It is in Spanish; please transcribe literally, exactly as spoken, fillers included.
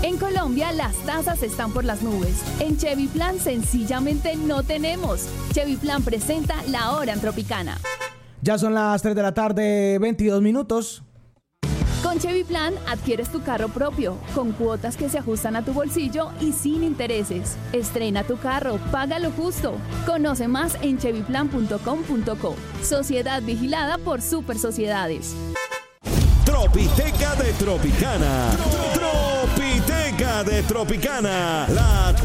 En Colombia las tasas están por las nubes. En Chevy Plan sencillamente no tenemos. Chevy Plan presenta La Hora en Tropicana. Ya son las tres de la tarde, veintidós minutos. Con Chevy Plan adquieres tu carro propio, con cuotas que se ajustan a tu bolsillo y sin intereses. Estrena tu carro, paga lo justo. Conoce más en chevy plan punto com punto co. Sociedad vigilada por Super Sociedades. Tropiteca de Tropicana. Tropiteca de Tropicana. La